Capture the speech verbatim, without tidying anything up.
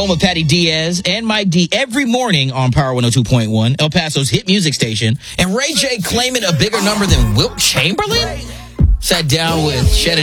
home of Patty Diaz and Mike D every morning on Power one oh two point one, El Paso's hit music station. And Ray J claiming a bigger number than Wilt Chamberlain? Sat down with Shannon